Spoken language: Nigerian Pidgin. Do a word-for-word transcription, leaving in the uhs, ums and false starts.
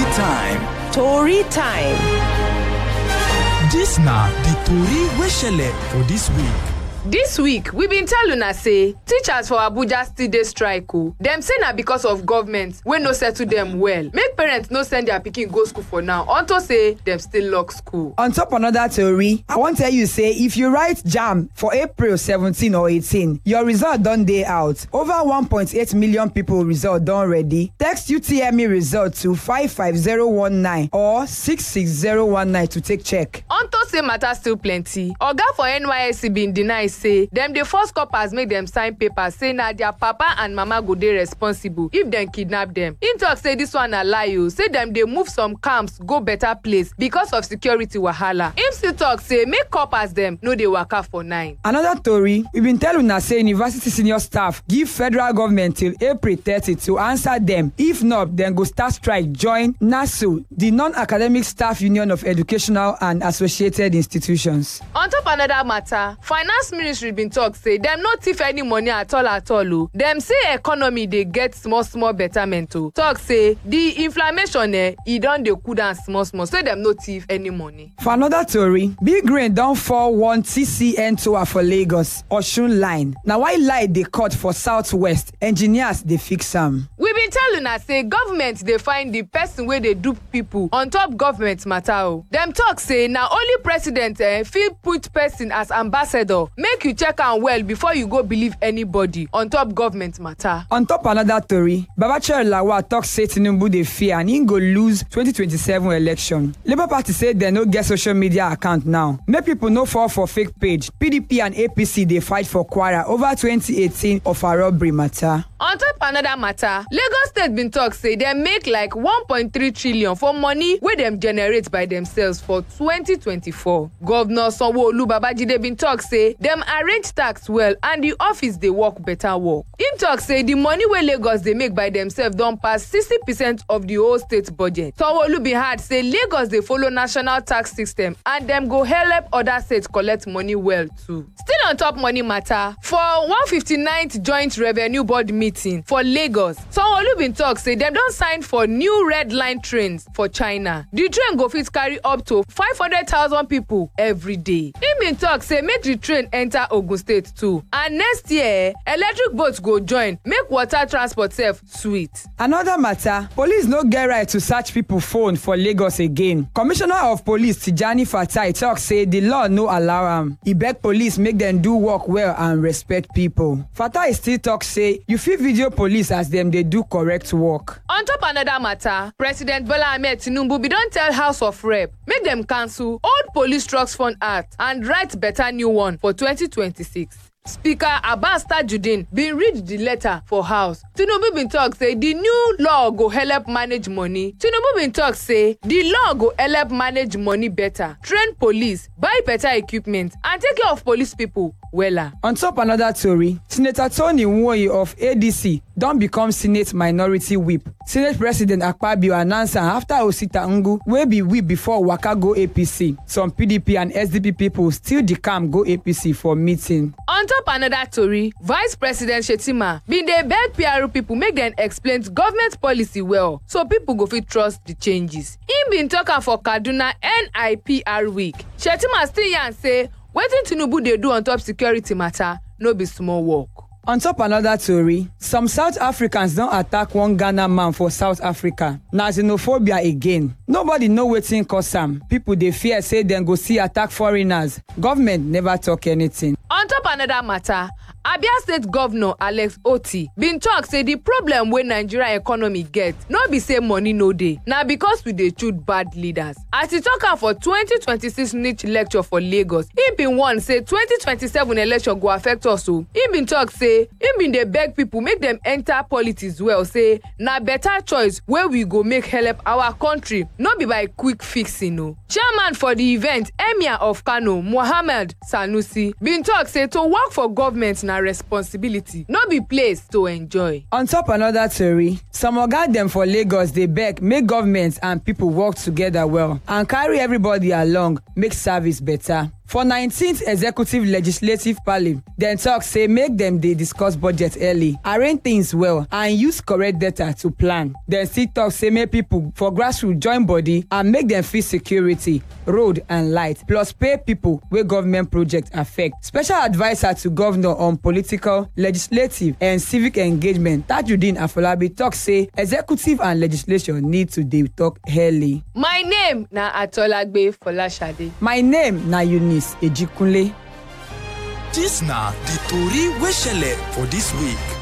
time. Tori time. Dis na di tori wey shele for dis week. Dis week, we been tell una say teachers for Abuja still dey strike o. Dem say na because of government wey no settle dem well. Make parents no send their pikin go school for now unto say dem still lock school. On top another tori, I wan tell you say if you write JAMB for April seventeen or eighteen, your result don dey out. Over one point eight million people result don ready. Text U T M E result to five five zero one nine or six six zero one nine to take check. Unto say matter still plenty, Oga for N Y S C bin deny say dem dey force coppers make dem sign paper say na their papa and mama go dey responsible if dem kidnap dem. Im talk say dis one na lie o, say dem dey move some camps go better place because of security wahala. Im still talk say make coppers dem no dey waka for night. Another tori, we bin tell una say university senior staff give federal government till April thirty to answer dem. If not, dem go start strike join NASU, the Non-Academic Staff Union of Educational and Associated Institutions. On top another matter, finance ministry bin talk say dem no thief any money at all at all o. Dem say economy dey get small small betterment o. Talk say the inflammation eh, e don dey cool down small small, so dem no thief any money. For another tori, big rain don fall one T C N tower for Lagos, Osun line. Na why light dey cut for southwest, engineers dey fix am. We bin tell una say government dey find the person wey dey dupe people on top government matter o. Dem talk say na only president eh, fit put person as ambassador. Make you check am well before you go believe anybody on top government matter. On top another tori, Babachir Lawal talk say Tinubu dey fear and im go lose twenty twenty-seven election. Labour Party say dem no get social media account now. Make people no fall for fake page. P D P and A P C dey fight for Kwara over twenty eighteen of a robbery matter. On top another matter, Lagos State bin talk say dem make like one point three trillion for money wey dem generate by themselves for twenty twenty-four. Governor Sanwo-Olu Babajide bin talk say dem arrange tax well and the office dey work better work. Im talk say the money wey Lagos dey make by themselves don pass sixty percent of the whole state budget. Sanwo-Olu bin add say Lagos dey follow national tax system and dem go help other states collect money well too. Still on top money matter, for one fifty-ninth joint revenue board meeting for Lagos, Sanwo-Olu bin talk say dem don sign for new red line trains for China. The train go fit carry up to five hundred thousand people every day. Im bin talk say make the train enter Ogun State too, and next year electric boats go join make water transport sef sweet. Another matter, police no get right to search people phone for Lagos again. Commissioner of Police Tijani Fatai talk say the law no allow am. He beg police make dem do work well and respect people. Fatai still talk say you fit video police as dem dey do correct work. On top another matter, President Bola Ahmed Tinubu bin don tell House of Rep make dem cancel old Police Trust Fund Act and write better new one for twenty twenty-six. Speaker Abbas Tajudeen bin read the letter for house. Tinubu bin talk say the new law go help manage money. Tinubu bin talk say the law go help manage money better, train police, buy better equipment and take care of police people wella. On top another tori, Senator Tony Nwoye of A D C don become Senate Minority Whip. Senate President Akpabio announce am after Osita Ngwu wey be whip before waka go A P C. Some P D P and S D P people still decamp go A P C for meeting. On top another tori, Vice President Shettima bin dey beg P R O people make dem explain government policy well so people go fit trust the changes. Im bin talk am for Kaduna N I P R week. Shettima still yarn say wetin Tinubu dey do on top security matter no be small work. On top another tori, some South Africans don attack one Ghana man for South Africa. Na xenophobia again. Nobody know wetin cause am. People dey fear say dem go see attack foreigners. Government never talk anything. On top another matter, Abia State Governor Alex Otti bin talk say the problem wey Nigeria economy get no be say money no dey, na because we dey choose bad leaders. As he talk am for twenty twenty-six Niche lecture for Lagos, he bin warn say twenty twenty-seven election go affect us o. He bin talk say he bin dey beg people make dem enter politics well, say na better choice wey we go make help our country, no be by quick fixing o. Chairman for the event, Emir of Kano, Mohammed Sanusi, bin talk say to work for government na responsibility, no be place to enjoy. On top another tori, some oga dem for Lagos dey beg make government and people work together well and carry everybody along, make service better. For nineteenth executive legislative parliament, dem tok say make dem dey discuss budget early, arrange things well and use correct data to plan. Dem still tok say make pipo for grassroots join body and make dem feel security, road and light, plus pay pipo wey government project affect. Special adviser to governor on political, legislative and civic engagement, Tajudeen Afolabi, tok say executive and legislation need to dey talk early. My name na Atolagbe Folashade. My name na Eunice Ejikunle. Dis na di tori wey shele for dis week.